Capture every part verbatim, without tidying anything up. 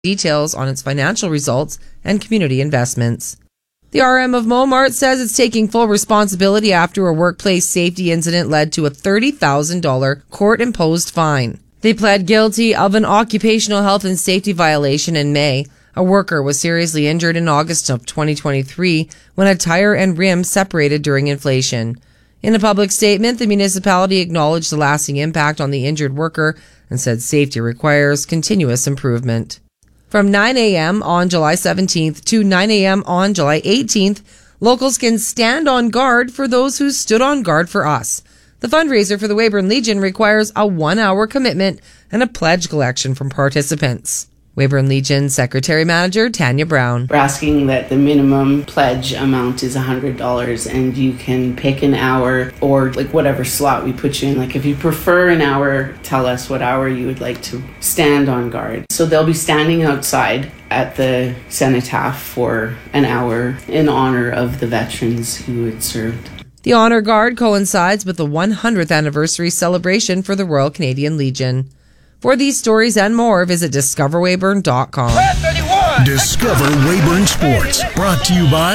details on its financial results and community investments. The R M of Momart says it's taking full responsibility after a workplace safety incident led to a thirty thousand dollars court-imposed fine. They pled guilty of an occupational health and safety violation in May. A worker was seriously injured in August of twenty twenty-three when a tire and rim separated during inflation. In a public statement, the municipality acknowledged the lasting impact on the injured worker and said safety requires continuous improvement. From nine a.m. on July seventeenth to nine a.m. on July eighteenth, locals can stand on guard for those who stood on guard for us. The fundraiser for the Weyburn Legion requires a one-hour commitment and a pledge collection from participants. Weyburn Legion Secretary Manager Tanya Brown. We're asking that the minimum pledge amount is one hundred dollars, and you can pick an hour or like whatever slot we put you in. Like if you prefer an hour, tell us what hour you would like to stand on guard. So they'll be standing outside at the cenotaph for an hour in honor of the veterans who had served. The Honor Guard coincides with the one hundredth anniversary celebration for the Royal Canadian Legion. For these stories and more, visit discover weyburn dot com. Discover Weyburn Sports, brought to you by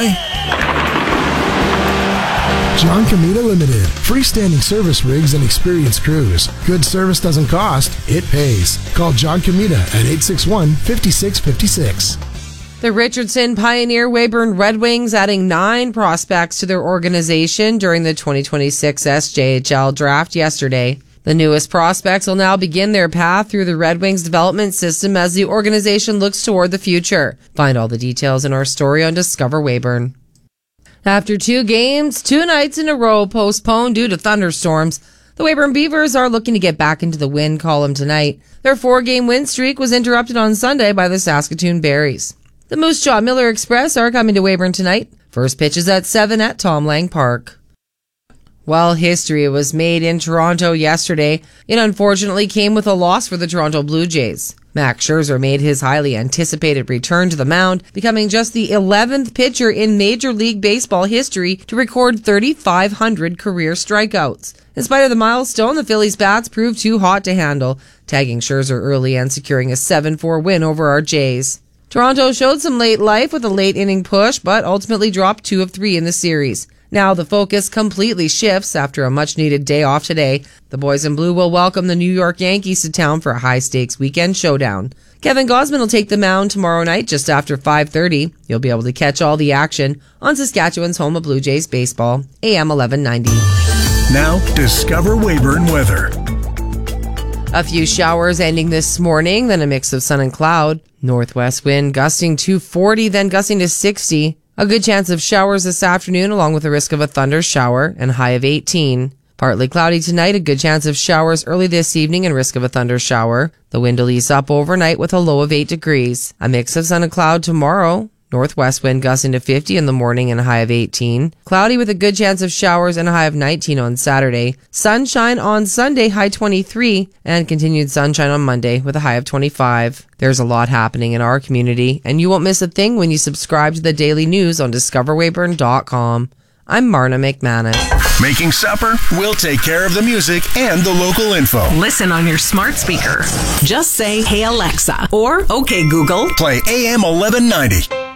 John Comita Limited. Freestanding service rigs and experienced crews. Good service doesn't cost, it pays. Call John Comita at eight six one, five six five six. The Richardson Pioneer Weyburn Red Wings adding nine prospects to their organization during the twenty twenty-six S J H L draft yesterday. The newest prospects will now begin their path through the Red Wings development system as the organization looks toward the future. Find all the details in our story on Discover Weyburn. After two games, two nights in a row postponed due to thunderstorms, the Weyburn Beavers are looking to get back into the win column tonight. Their four-game win streak was interrupted on Sunday by the Saskatoon Berries. The Moose Jaw Miller Express are coming to Weyburn tonight. First pitch is at seven at Tom Lang Park. Well, history was made in Toronto yesterday. It unfortunately came with a loss for the Toronto Blue Jays. Max Scherzer made his highly anticipated return to the mound, becoming just the eleventh pitcher in Major League Baseball history to record thirty-five hundred career strikeouts. In spite of the milestone, the Phillies' bats proved too hot to handle, tagging Scherzer early and securing a seven four win over our Jays. Toronto showed some late life with a late inning push, but ultimately dropped two of three in the series. Now the focus completely shifts after a much-needed day off today. The boys in blue will welcome the New York Yankees to town for a high-stakes weekend showdown. Kevin Gausman will take the mound tomorrow night just after five thirty. You'll be able to catch all the action on Saskatchewan's home of Blue Jays baseball, A M eleven ninety. Now, Discover Weyburn weather. A few showers ending this morning, then a mix of sun and cloud. Northwest wind gusting to forty, then gusting to sixty. A good chance of showers this afternoon, along with a risk of a thunder shower, and a high of eighteen. Partly cloudy tonight, a good chance of showers early this evening and risk of a thunder shower. The wind will ease up overnight with a low of eight degrees. A mix of sun and cloud tomorrow. Northwest wind gusting to fifty in the morning and a high of eighteen. Cloudy with a good chance of showers and a high of nineteen on Saturday. Sunshine on Sunday, high twenty-three. And continued sunshine on Monday with a high of twenty-five. There's a lot happening in our community, and you won't miss a thing when you subscribe to the daily news on discover weyburn dot com. I'm Marna McManus. Making supper? We'll take care of the music and the local info. Listen on your smart speaker. Just say, "Hey Alexa," or "Okay Google." Play A M eleven ninety.